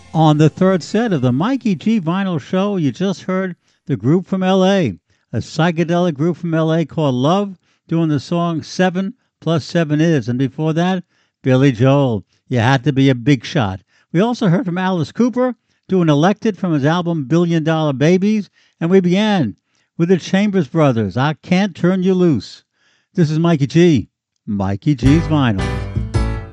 On the third set of the Mikey G Vinyl Show, you just heard the group from LA, a psychedelic group from LA called Love, doing the song 7 plus 7 is. And before that, Billy Joel, You Had to Be a Big Shot. We also heard from Alice Cooper doing Elected from his album Billion Dollar Babies. And we began with the Chambers Brothers, I Can't Turn You Loose. This is Mikey G, Mikey G's Vinyl.